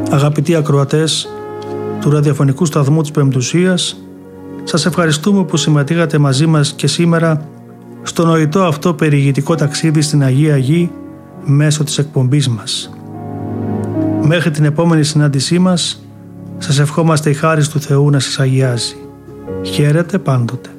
Αγαπητοί ακροατές του ραδιοφωνικού σταθμού της Πεμπτουσίας, σας ευχαριστούμε που συμμετείχατε μαζί μας και σήμερα στο νοητό αυτό περιηγητικό ταξίδι στην Αγία Γη μέσω της εκπομπής μας. Μέχρι την επόμενη συνάντησή μας, σας ευχόμαστε η χάρις του Θεού να σας αγιάζει. Χαίρετε πάντοτε.